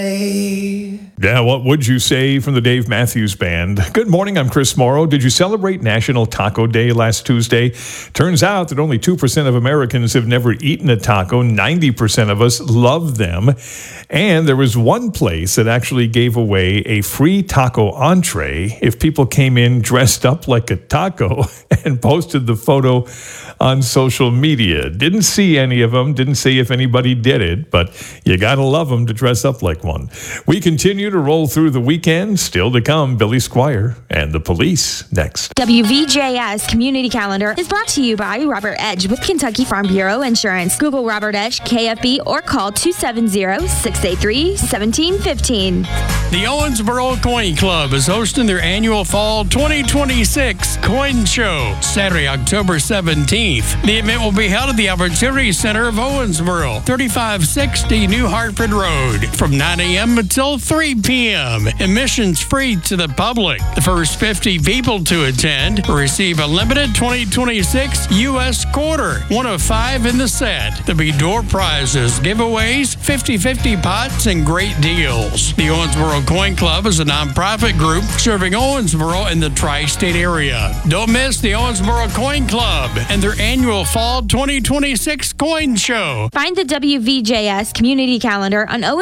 Yeah, what would you say from the Dave Matthews Band? Good morning, I'm Chris Morrow. Did you celebrate National Taco Day last Tuesday? Turns out that only 2% of Americans have never eaten a taco. 90% of us love them. And there was one place that actually gave away a free taco entree if people came in dressed up like a taco and posted the photo on social media. Didn't see any of them, didn't see if anybody did it, but you gotta love them to dress up like one. We continue to roll through the weekend. Still to come, Billy Squire and the Police next. WVJS Community Calendar is brought to you by Robert Edge with Kentucky Farm Bureau Insurance. Google Robert Edge, KFB, or call 270-683-1715. The Owensboro Coin Club is hosting their annual Fall 2026 Coin Show, Saturday, October 17th. The event will be held at the Opportunity Center of Owensboro, 3560 New Hartford Road, from 9 a.m. until 3 p.m. Admission's free to the public. The first 50 people to attend will receive a limited 2026 U.S. quarter, one of 5 in the set. There'll be door prizes, giveaways, 50-50 pots, and great deals. The Owensboro Coin Club is a nonprofit group serving Owensboro and the tri-state area. Don't miss the Owensboro Coin Club and their annual Fall 2026 Coin Show. Find the WVJS Community Calendar on